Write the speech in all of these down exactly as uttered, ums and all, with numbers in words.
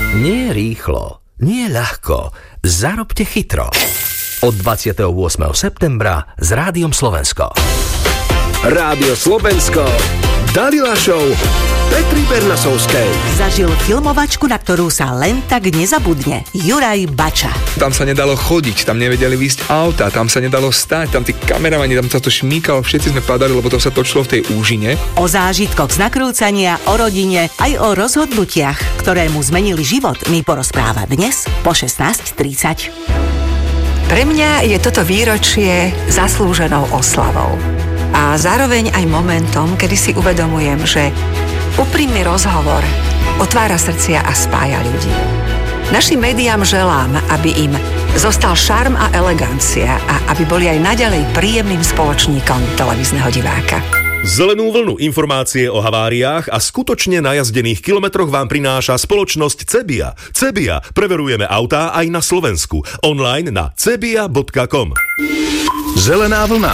Nie rýchlo, nie ľahko, zarobte chytro. Od dvadsiateho ôsmeho septembra s Rádiom Slovensko. Rádio Slovensko, Dalila Show, Petry Bernasovskej. Zažil filmovačku, na ktorú sa len tak nezabudne. Juraj Bača. Tam sa nedalo chodiť, tam nevedeli výjsť auta, tam sa nedalo stať, tam tí kameramani, tam sa to šmíkalo, všetci sme padali, lebo to sa točilo v tej úžine. O zážitkoch z nakrúcania, o rodine, aj o rozhodnutiach, ktoré mu zmenili život, mi porozpráva dnes po šestnásť tridsať. Pre mňa je toto výročie zaslúženou oslavou. A zároveň aj momentom, kedy si uvedomujem, že úprimný rozhovor otvára srdcia a spája ľudí. Našim médiám želám, aby im zostal šarm a elegancia a aby boli aj naďalej príjemným spoločníkom televízneho diváka. Zelenú vlnu informácie o haváriách a skutočne najazdených kilometroch vám prináša spoločnosť Cebia. Cebia. Preverujeme autá aj na Slovensku. Online na cebia bodka com. Zelená vlna.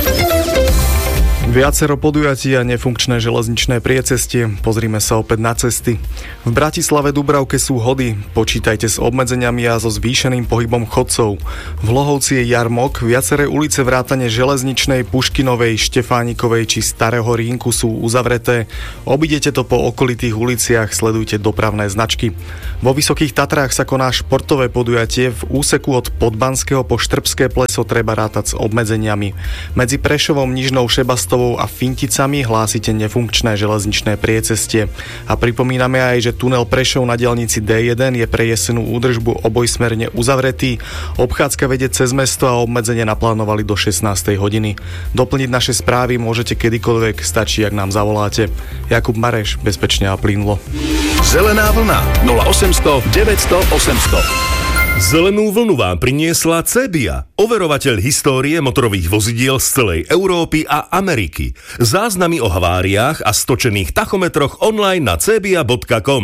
Viacero podujatí a nefunkčné železničné priecestie. Pozrime sa opäť na cesty. V Bratislave Dubravke sú hody. Počítajte s obmedzeniami a so zvýšeným pohybom chodcov. V Lohovci je jarmok. Viaceré ulice vrátane Železničnej, Puškinovej, Štefánikovej či Starého Rínku sú uzavreté. Obidete to po okolitých uliciach, sledujte dopravné značky. Vo Vysokých Tatrách sa koná športové podujatie. V úseku od Podbanského po Štrbské pleso treba rátať s obmedzeniami. Medzi Prešovom, Nižnou, Šebastovou a Finticami hlásite nefunkčné železničné priecestie. A pripomíname aj, že tunel Prešov na diaľnici dé jeden je pre jesenú údržbu obojsmerne uzavretý. Obchádzka vedie cez mesto a obmedzenie naplánovali do šestnástej hodiny. Doplniť naše správy môžete kedykoľvek, stačí, ak nám zavoláte. Jakub Mareš, bezpečne a plynulo. Zelená vlna nula osemsto deväťsto osemsto. Zelenú vlnu vám priniesla Cebia, overovateľ histórie motorových vozidiel z celej Európy a Ameriky. Záznamy o haváriách a stočených tachometroch online na cebia bodka com.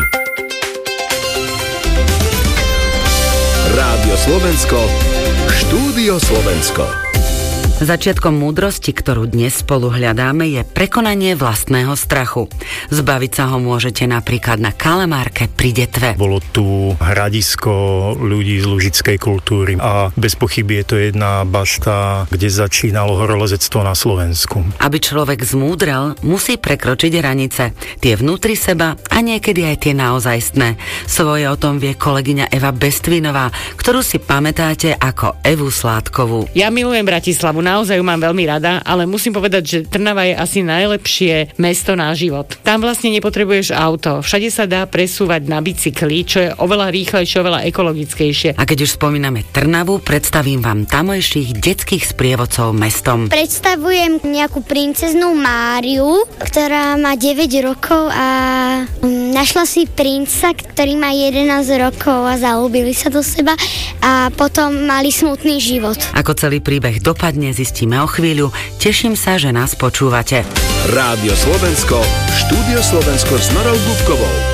Rádio Slovensko, Štúdio Slovensko. Začiatkom múdrosti, ktorú dnes spolu hľadáme, je prekonanie vlastného strachu. Zbaviť sa ho môžete napríklad na Kalamárke pri Detve. Bolo tu hradisko ľudí z lužickej kultúry a bez pochyby je to jedna bašta, kde začínalo horolezectvo na Slovensku. Aby človek zmúdrel, musí prekročiť hranice. Tie vnútri seba a niekedy aj tie naozajstné. Svoje o tom vie kolegyňa Eva Bestvinová, ktorú si pamätáte ako Evu Sládkovú. Ja milujem Bratislavu, naozaj ju mám veľmi rada, ale musím povedať, že Trnava je asi najlepšie mesto na život. Tam vlastne nepotrebuješ auto. Všade sa dá presúvať na bicykli, čo je oveľa rýchlejšie, oveľa ekologickejšie. A keď už spomíname Trnavu, predstavím vám tamojších detských sprievodcov mestom. Predstavujem nejakú princeznú Máriu, ktorá má deväť rokov a našla si princa, ktorý má jedenásť rokov a zaľúbili sa do seba a potom mali smutný život. Ako celý príbeh dopadne, zistíme o chvíľu. Teším sa, že nás počúvate. Rádio Slovensko, Štúdio Slovensko s Norou Gubkovou.